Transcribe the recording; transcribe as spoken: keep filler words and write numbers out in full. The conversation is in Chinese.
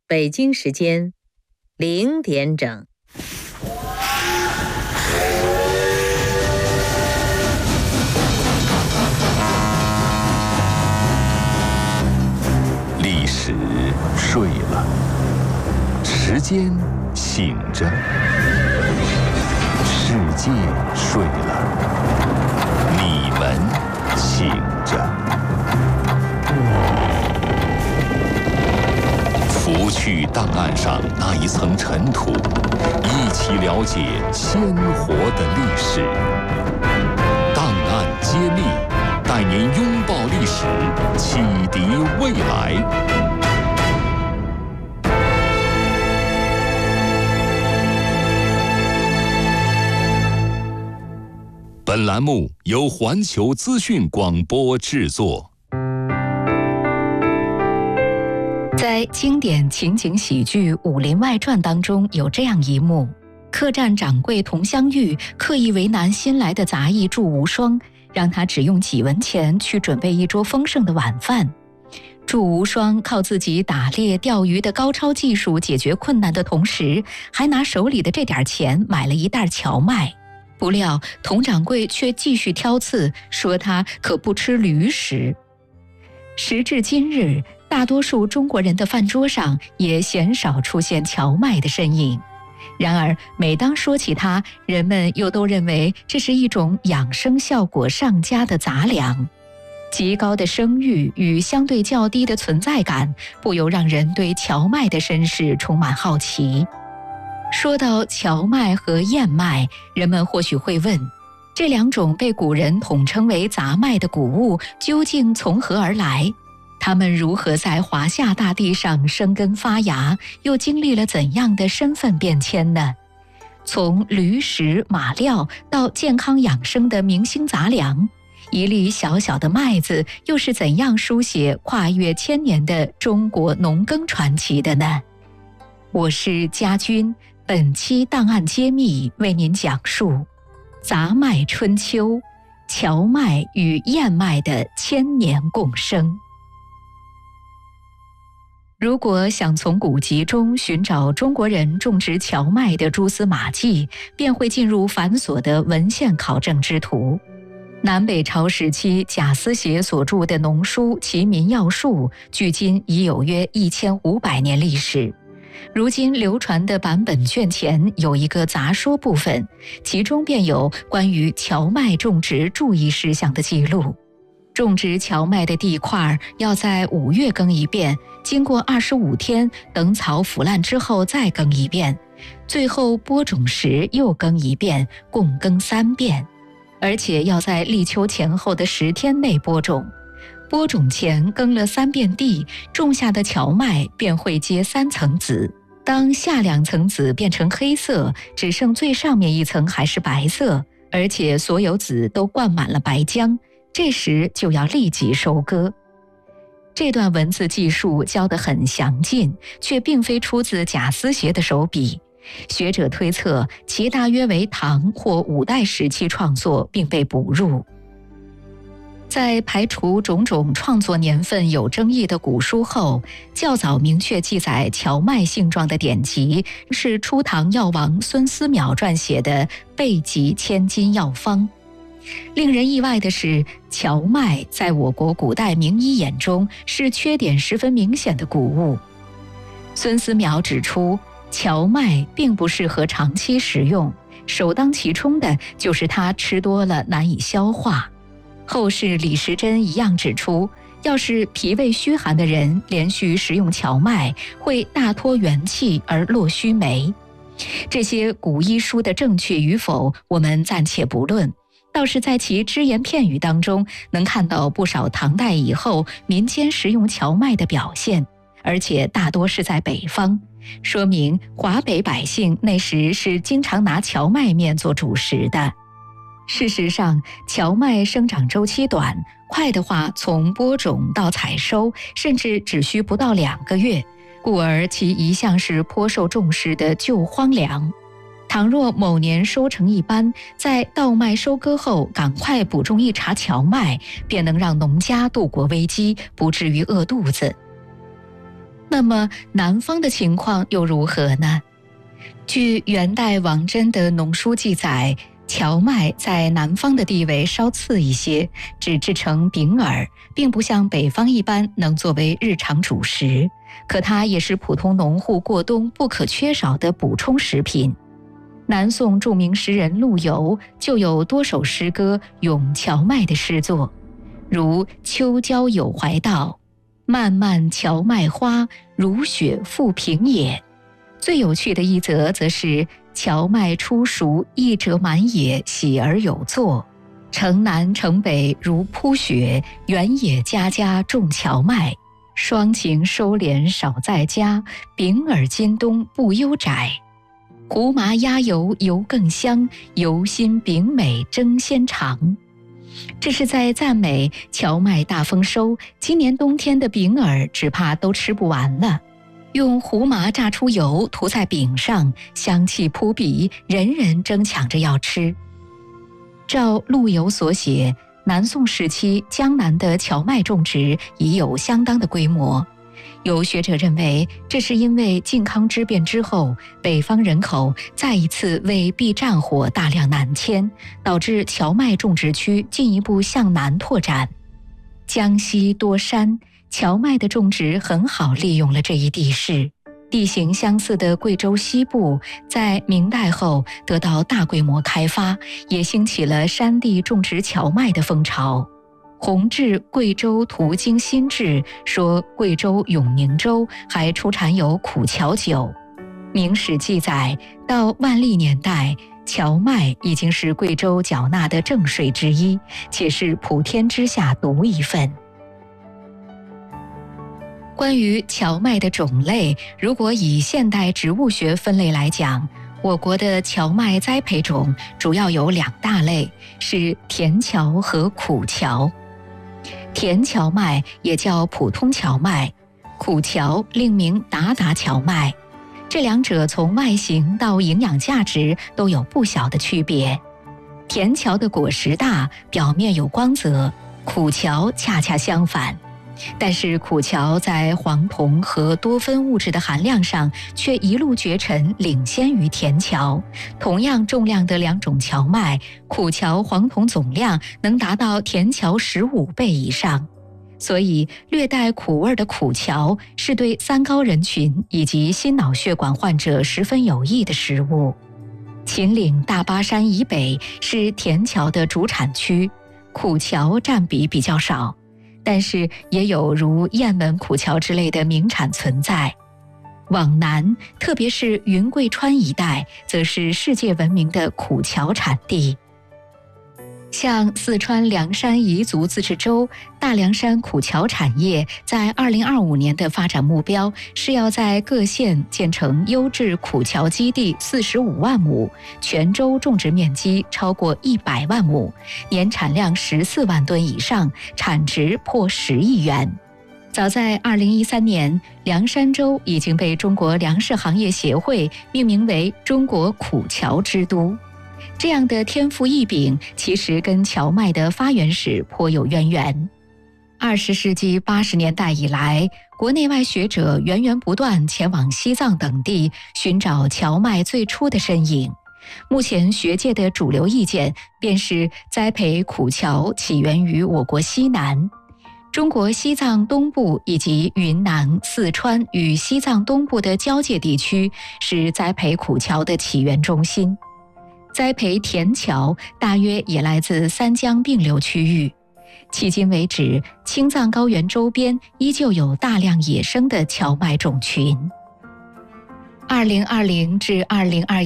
北京时间零点整。 历史睡了，时间醒着，世界睡了，你们醒着。拂去档案上那一层尘土，一起了解鲜活的历史。档案揭秘，带您拥抱历史，启迪未来。本栏目由环球资讯广播制作。 在经典情景喜剧《武林外传》当中有这样一幕：客栈掌柜佟湘玉刻意为难新来的杂役祝无双，让他只用几文钱去准备一桌丰盛的晚饭。祝无双靠自己打猎钓鱼的高超技术解决困难的同时，还拿手里的这点钱买了一袋荞麦。不料佟掌柜却继续挑刺，说他可不吃驴食。时至今日，大多数中国人的饭桌上也鲜少出现荞麦的身影。然而每当说起它，人们又都认为这是一种养生效果上佳的杂粮。极高的声誉与相对较低的存在感，不由让人对荞麦的身世充满好奇。说到荞麦和燕麦，人们或许会问，这两种被古人统称为杂麦的谷物究竟从何而来？它们如何在华夏大地上生根发芽，又经历了怎样的身份变迁呢？从驴食马料到健康养生的明星杂粮，一粒小小的麦子又是怎样书写跨越千年的中国农耕传奇的呢？我是家军，本期档案揭秘为您讲述杂麦春秋，荞麦与燕麦的千年共生。如果想从古籍中寻找中国人种植荞麦的蛛丝马迹，便会进入繁琐的文献考证之途。南北朝时期贾思勰所著的农书《齐民要术》，距今已有约一千五百年历史。如今流传的版本卷前有一个杂说部分，其中便有关于荞麦种植注意事项的记录。种植荞麦的地块要在五月耕一遍，经过二十五天，等草腐烂之后再耕一遍，最后播种时又耕一遍，共耕三遍。而且要在立秋前后的十天内播种。播种前耕了三遍地，种下的荞麦便会结三层籽。当下两层籽变成黑色，只剩最上面一层还是白色，而且所有籽都灌满了白浆，这时就要立即收割。这段文字记述教得很详尽，却并非出自贾思勰的手笔。学者推测，其大约为唐或五代时期创作，并被补入。在排除种种创作年份有争议的古书后，较早明确记载荞麦性状的典籍是初唐药王孙思邈撰写的《备急千金药方》。令人意外的是，荞麦在我国古代名医眼中是缺点十分明显的谷物。孙思邈指出，荞麦并不适合长期食用，首当其冲的就是它吃多了难以消化。后世李时珍一样指出，要是脾胃虚寒的人连续食用荞麦，会大脱元气而落须眉。这些古医书的正确与否，我们暂且不论，倒是在其只言片语当中，能看到不少唐代以后民间食用荞麦的表现，而且大多是在北方，说明华北百姓那时是经常拿荞麦面做主食的。事实上，荞麦生长周期短，快的话从播种到采收，甚至只需不到两个月，故而其一向是颇受重视的旧荒粮。倘若某年收成一般，在稻麦收割后赶快补种一茬荞麦，便能让农家度过危机，不至于饿肚子。 那么南方的情况又如何呢？据元代王真的农书记载，荞麦在南方的地位稍次一些，只制成饼饵，并不像北方一般能作为日常主食，可它也是普通农户过冬不可缺少的补充食品。南宋著名诗人陆游就有多首诗歌咏荞麦的诗作，如《秋郊有怀道》，漫漫荞麦花，如雪覆平野。最有趣的一则则是荞麦初熟，一折满野，喜而有作。城南城北如铺雪，原野家家种荞麦。霜晴收敛少在家，饼饵今冬不忧窄。胡麻鸭油油更香，油心饼美争先尝。这是在赞美荞麦大丰收，今年冬天的饼饵只怕都吃不完了。用胡麻榨出油涂在饼上，香气扑鼻，人人争抢着要吃。照陆游所写，南宋时期江南的荞麦种植已有相当的规模。有学者认为，这是因为靖康之变之后，北方人口再一次为避战火大量南迁，导致荞麦种植区进一步向南拓展。江西多山，荞麦的种植很好利用了这一地势。地形相似的贵州西部，在明代后得到大规模开发，也兴起了山地种植荞麦的风潮。弘治《贵州途经新志》说，贵州永宁州还出产有苦荞酒。明史记载，到万历年代，荞麦已经是贵州缴纳的正税之一，且是普天之下独一份。关于荞麦的种类，如果以现代植物学分类来讲，我国的荞麦栽培种主要有两大类，是甜荞和苦荞。甜荞麦也叫普通荞麦，苦荞另名达达荞麦，这两者从外形到营养价值都有不小的区别。甜荞的果实大，表面有光泽，苦荞恰恰相反。但是苦荞在黄酮和多酚物质的含量上却一路绝尘，领先于甜荞。同样重量的两种荞麦，苦荞黄酮总量能达到甜荞十五倍以上。所以略带苦味的苦荞是对三高人群以及心脑血管患者十分有益的食物。秦岭大巴山以北是甜荞的主产区，苦荞占比比较少，但是也有如雁门苦荞之类的名产存在。往南，特别是云贵川一带，则是世界闻名的苦荞产地。像四川凉山彝族自治州，大凉山苦荞产业在二零二五年的发展目标是要在各县建成优质苦荞基地四十五万亩，全州种植面积超过一百万亩，年产量十四万吨以上，产值破十亿元。早在二零一三年，凉山州已经被中国粮食行业协会命名为中国苦荞之都。这样的天赋异禀，其实跟荞麦的发源史颇有渊源。二十世纪八十年代以来，国内外学者源源不断前往西藏等地寻找荞麦最初的身影。目前学界的主流意见便是栽培苦荞起源于我国西南。中国西藏东部以及云南、四川与西藏东部的交界地区是栽培苦荞的起源中心。栽培甜荞大约也来自三江并流区域。迄今为止，青藏高原周边依旧有大量野生的荞麦种群。二零二零至二零二一